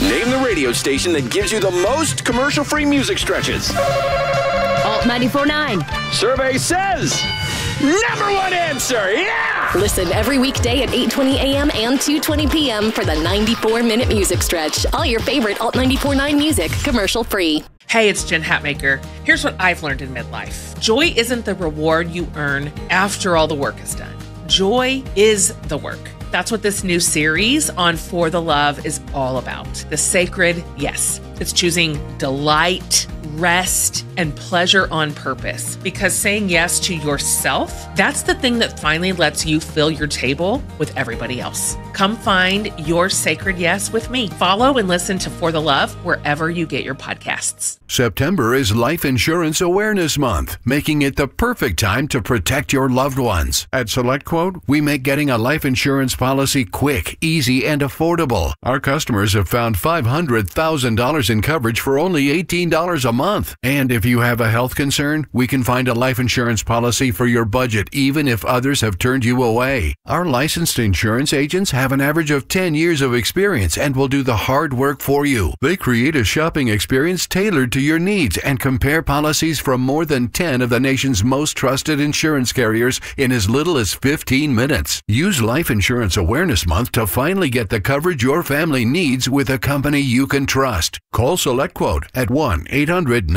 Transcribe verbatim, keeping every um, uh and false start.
Name the radio station that gives you the most commercial-free music stretches. Alt ninety-four point nine. Survey says number one answer. Yeah! Listen every weekday at eight twenty a.m. and two twenty p.m. for the ninety-four minute music stretch. All your favorite Alt ninety-four point nine music, commercial-free. Hey, it's Jen Hatmaker. Here's what I've learned in midlife. Joy isn't the reward you earn after all the work is done. Joy is the work. That's what this new series on For the Love is all about. The sacred yes. It's choosing delight, rest, and pleasure on purpose. Because saying yes to yourself, that's the thing that finally lets you fill your table with everybody else. Come find your sacred yes with me. Follow and listen to For the Love wherever you get your podcasts. September is Life Insurance Awareness Month, making it the perfect time to protect your loved ones. At SelectQuote, we make getting a life insurance policy quick, easy, and affordable. Our customers have found five hundred thousand dollars in coverage for only eighteen dollars a month. And if you have a health concern, we can find a life insurance policy for your budget, even if others have turned you away. Our licensed insurance agents have an average of ten years of experience and will do the hard work for you. They create a shopping experience tailored to your needs and compare policies from more than ten of the nation's most trusted insurance carriers in as little as fifteen minutes. Use Life Insurance Awareness Month to finally get the coverage your family needs with a company you can trust. Call SelectQuote at one eight hundred